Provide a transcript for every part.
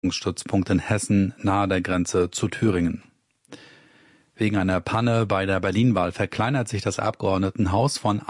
Stützpunkt in Hessen nahe der Grenze zu Thüringen. Wegen einer Panne bei der Berlin-Wahl verkleinert sich das Abgeordnetenhaus von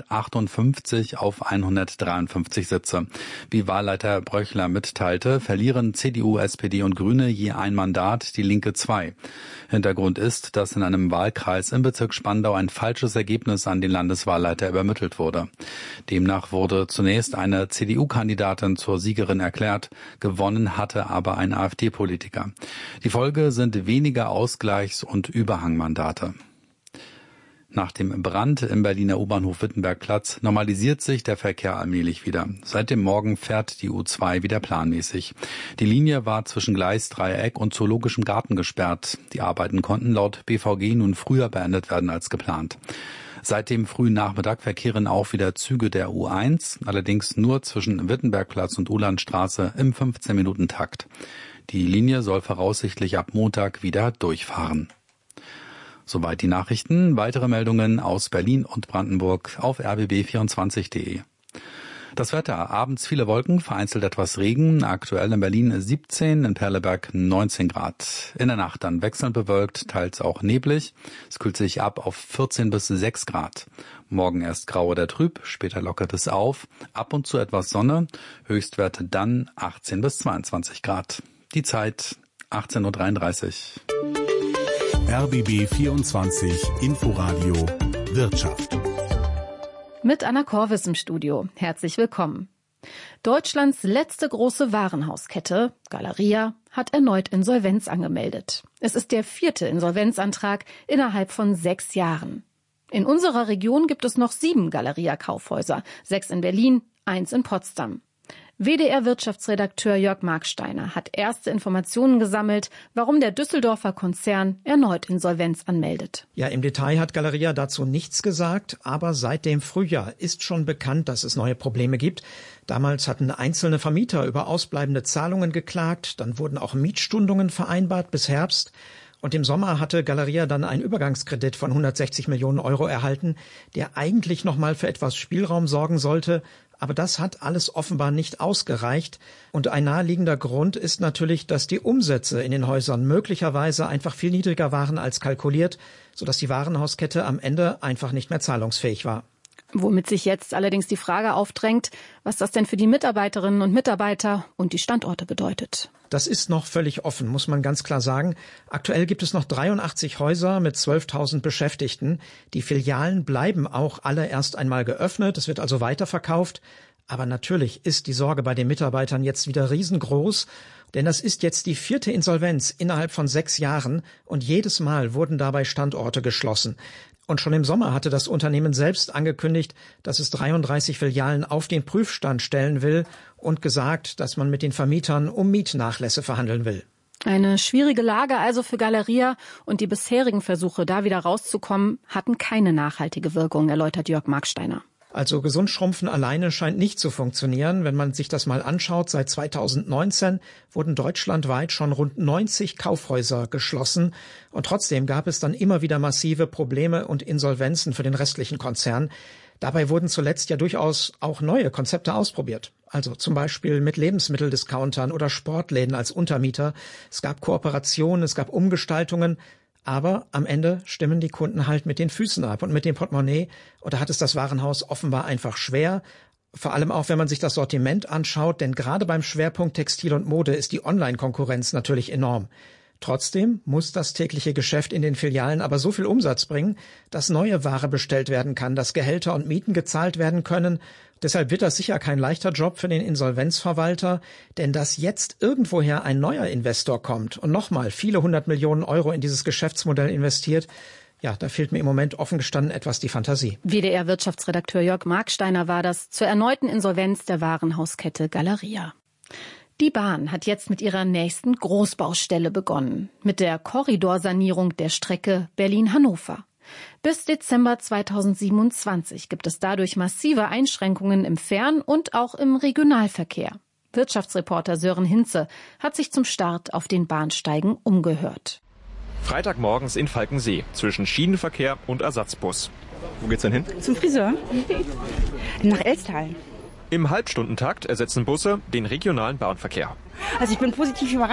158 auf 153 Sitze. Wie Wahlleiter Bröchler mitteilte, verlieren CDU, SPD und Grüne je ein Mandat, die Linke 2. Hintergrund ist, dass in einem Wahlkreis im Bezirk Spandau ein falsches Ergebnis an den Landeswahlleiter übermittelt wurde. Demnach wurde zunächst eine CDU-Kandidatin zur Siegerin erklärt, gewonnen hatte aber ein AfD-Politiker. Die Folge sind weniger Ausgleichs- und Überhangmandate. Nach dem Brand im Berliner U-Bahnhof Wittenbergplatz normalisiert sich der Verkehr allmählich wieder. Seit dem Morgen fährt die U2 wieder planmäßig. Die Linie war zwischen Gleisdreieck und Zoologischem Garten gesperrt. Die Arbeiten konnten laut BVG nun früher beendet werden als geplant. Seit dem frühen Nachmittag verkehren auch wieder Züge der U1, allerdings nur zwischen Wittenbergplatz und Uhlandstraße im 15-Minuten-Takt. Die Linie soll voraussichtlich ab Montag wieder durchfahren. Soweit die Nachrichten. Weitere Meldungen aus Berlin und Brandenburg auf rbb24.de. Das Wetter. Abends viele Wolken, vereinzelt etwas Regen. Aktuell in Berlin 17, in Perleberg 19 Grad. In der Nacht dann wechselnd bewölkt, teils auch neblig. Es kühlt sich ab auf 14 bis 6 Grad. Morgen erst grau oder trüb, später lockert es auf. Ab und zu etwas Sonne. Höchstwerte dann 18 bis 22 Grad. Die Zeit 18:33 Uhr. RBB 24 Inforadio Wirtschaft. Mit Anna Korvis im Studio. Herzlich willkommen. Deutschlands letzte große Warenhauskette, Galeria, hat erneut Insolvenz angemeldet. Es ist der 4. Insolvenzantrag innerhalb von 6 Jahren. In unserer Region gibt es noch 7 Galeria-Kaufhäuser, 6 in Berlin, 1 in Potsdam. WDR-Wirtschaftsredakteur Jörg Marksteiner hat erste Informationen gesammelt, warum der Düsseldorfer Konzern erneut Insolvenz anmeldet. Ja, im Detail hat Galeria dazu nichts gesagt, aber seit dem Frühjahr ist schon bekannt, dass es neue Probleme gibt. Damals hatten einzelne Vermieter über ausbleibende Zahlungen geklagt, dann wurden auch Mietstundungen vereinbart bis Herbst. Und im Sommer hatte Galeria dann einen Übergangskredit von 160 Millionen Euro erhalten, der eigentlich noch mal für etwas Spielraum sorgen sollte. Aber das hat alles offenbar nicht ausgereicht. Und ein naheliegender Grund ist natürlich, dass die Umsätze in den Häusern möglicherweise einfach viel niedriger waren als kalkuliert, sodass die Warenhauskette am Ende einfach nicht mehr zahlungsfähig war. Womit sich jetzt allerdings die Frage aufdrängt, was das denn für die Mitarbeiterinnen und Mitarbeiter und die Standorte bedeutet. Das ist noch völlig offen, muss man ganz klar sagen. Aktuell gibt es noch 83 Häuser mit 12.000 Beschäftigten. Die Filialen bleiben auch alle erst einmal geöffnet. Es wird also weiterverkauft. Aber natürlich ist die Sorge bei den Mitarbeitern jetzt wieder riesengroß. Denn das ist jetzt die 4. Insolvenz innerhalb von 6 Jahren. Und jedes Mal wurden dabei Standorte geschlossen. Und schon im Sommer hatte das Unternehmen selbst angekündigt, dass es 33 Filialen auf den Prüfstand stellen will und gesagt, dass man mit den Vermietern um Mietnachlässe verhandeln will. Eine schwierige Lage also für Galeria, und die bisherigen Versuche, da wieder rauszukommen, hatten keine nachhaltige Wirkung, erläutert Jörg Marksteiner. Also gesund schrumpfen alleine scheint nicht zu funktionieren. Wenn man sich das mal anschaut, seit 2019 wurden deutschlandweit schon rund 90 Kaufhäuser geschlossen. Und trotzdem gab es dann immer wieder massive Probleme und Insolvenzen für den restlichen Konzern. Dabei wurden zuletzt ja durchaus auch neue Konzepte ausprobiert. Also zum Beispiel mit Lebensmitteldiscountern oder Sportläden als Untermieter. Es gab Kooperationen, es gab Umgestaltungen. Aber am Ende stimmen die Kunden halt mit den Füßen ab und mit dem Portemonnaie. Und da hat es das Warenhaus offenbar einfach schwer. Vor allem auch, wenn man sich das Sortiment anschaut. Denn gerade beim Schwerpunkt Textil und Mode ist die Online-Konkurrenz natürlich enorm. Trotzdem muss das tägliche Geschäft in den Filialen aber so viel Umsatz bringen, dass neue Ware bestellt werden kann, dass Gehälter und Mieten gezahlt werden können. Deshalb wird das sicher kein leichter Job für den Insolvenzverwalter, denn dass jetzt irgendwoher ein neuer Investor kommt und nochmal viele 100 Millionen Euro in dieses Geschäftsmodell investiert, ja, da fehlt mir im Moment offen gestanden etwas die Fantasie. WDR-Wirtschaftsredakteur Jörg Marksteiner war das zur erneuten Insolvenz der Warenhauskette Galeria. Die Bahn hat jetzt mit ihrer nächsten Großbaustelle begonnen, mit der Korridorsanierung der Strecke Berlin-Hannover. Bis Dezember 2027 gibt es dadurch massive Einschränkungen im Fern- und auch im Regionalverkehr. Wirtschaftsreporter Sören Hinze hat sich zum Start auf den Bahnsteigen umgehört. Freitagmorgens in Falkensee zwischen Schienenverkehr und Ersatzbus. Wo geht's denn hin? Zum Friseur. Nach Elstal. Im Halbstundentakt ersetzen Busse den regionalen Bahnverkehr. Also ich bin positiv überrascht.